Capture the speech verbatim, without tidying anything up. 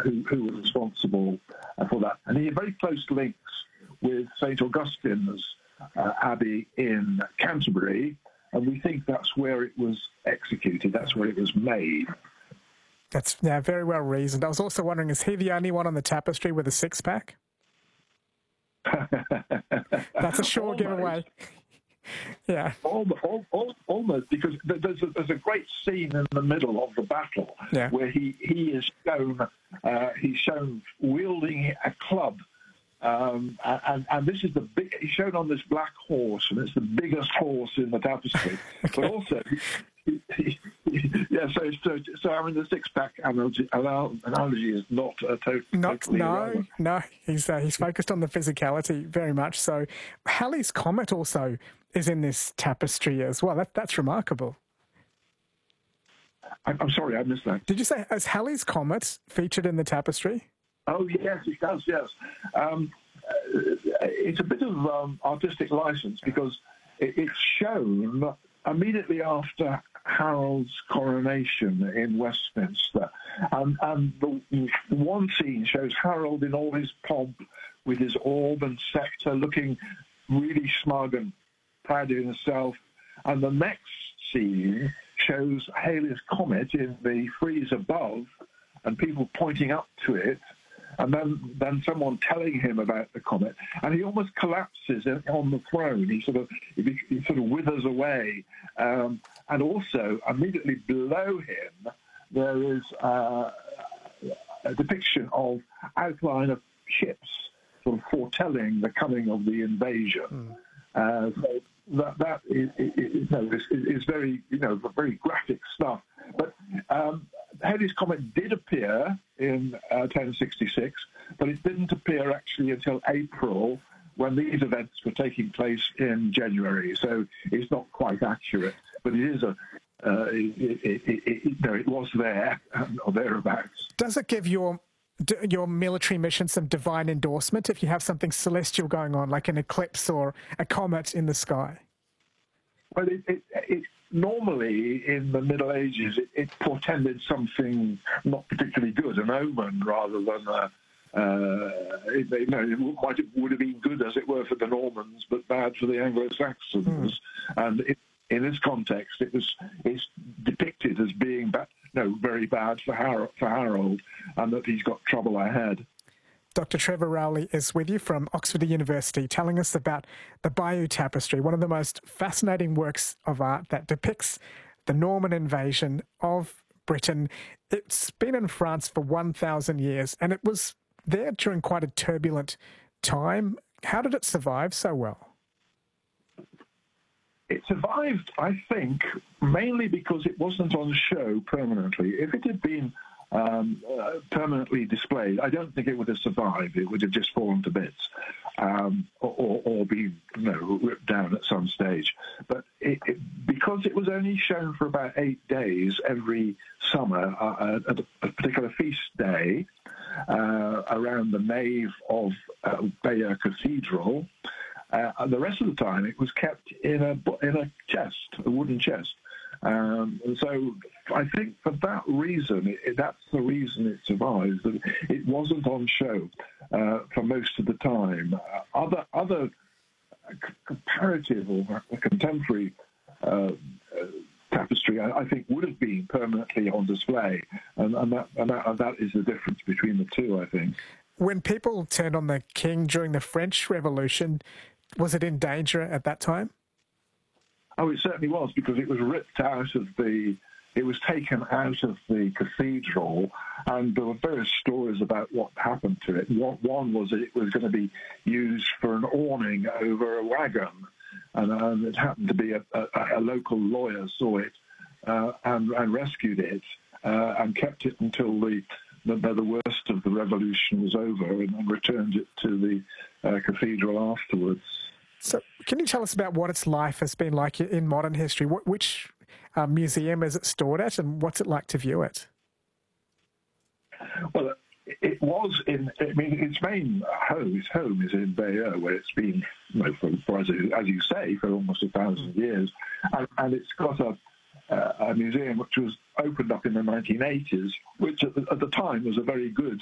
who, who was responsible uh, for that. And he had very close links with Saint Augustine's uh, Abbey in Canterbury, and we think that's where it was executed, that's where it was made. That's yeah, very well reasoned. I was also wondering, is he the only one on the tapestry with a six-pack? That's a sure almost. giveaway. Yeah. Almost, almost, because there's a, there's a great scene in the middle of the battle yeah. where he, he is shown uh, he's shown wielding a club, um, and and this is the big. He's shown on this black horse, and it's the biggest horse in the tapestry. Okay. But also, he, he, he, yeah. So, so so I mean, the six pack analogy, analogy is not a to- not totally no relevant. no. He's uh, he's focused on the physicality very much. So, Halley's Comet also is in this tapestry as well. That that's remarkable. I'm, I'm sorry, I missed that. Did you say as Halley's Comet featured in the tapestry? Oh yes, it does. Yes, um, it's a bit of um, artistic license because it, it's shown immediately after Harold's coronation in Westminster, and, and the one scene shows Harold in all his pomp with his orb and sceptre, looking really smug and proud of himself, and the next scene shows Halley's Comet in the frieze above, and people pointing up to it. And then, then someone telling him about the comet, and he almost collapses on the throne. He sort of he, he sort of withers away, um, and also immediately below him there is uh, a depiction of outline of ships, sort of foretelling the coming of the invasion. Mm. Uh, so that that is, is, you know, is, is very you know very graphic stuff, but. Um, Halley's Comet did appear in uh, ten sixty-six, but it didn't appear actually until April when these events were taking place in January. So it's not quite accurate, but it is a, uh, it, it, it, it, no, it was there or thereabouts. Does it give your your military mission some divine endorsement if you have something celestial going on, like an eclipse or a comet in the sky? Well, it, it, it normally in the Middle Ages, it, it portended something not particularly good, an omen rather than a, uh, it, you know, it might it would have been good, as it were, for the Normans, but bad for the Anglo-Saxons. Mm. And it, in this context, it was it's depicted as being ba- no very bad for Harold, for Harold, and that he's got trouble ahead. Doctor Trevor Rowley is with you from Oxford University, telling us about the Bayeux Tapestry, one of the most fascinating works of art that depicts the Norman invasion of Britain. It's been in France for one thousand years, and it was there during quite a turbulent time. How did it survive so well? It survived, I think, mainly because it wasn't on show permanently. If it had been Um, uh, permanently displayed, I don't think it would have survived. It would have just fallen to bits, um, or, or, or be you know, ripped down at some stage. But it, it, because it was only shown for about eight days every summer uh, at a, a particular feast day uh, around the nave of uh, Bayeux Cathedral, uh, and the rest of the time it was kept in a in a chest, a wooden chest. Um, and so I think for that reason, it, that's the reason it survives, that it wasn't on show uh, for most of the time. Uh, other other comparative or contemporary uh, uh, tapestry, I, I think, would have been permanently on display, and, and, that, and, that, and that is the difference between the two, I think. When people turned on the king during the French Revolution, was it in danger at that time? Oh, it certainly was, because it was ripped out of the, it was taken out of the cathedral, and there were various stories about what happened to it. One was that it was going to be used for an awning over a wagon, and, and it happened to be a, a, a local lawyer saw it uh, and, and rescued it uh, and kept it until the, the the worst of the revolution was over, and, and returned it to the uh, cathedral afterwards. So can you tell us about what its life has been like in modern history? What, which uh, museum is it stored at, and what's it like to view it? Well, it was in, I mean, its main home, its home is in Bayeux, where it's been, you know, for, for as, as you say, for almost a thousand years. And, and it's got a, uh, a museum which was opened up in the nineteen eighties, which at the, at the time was a very good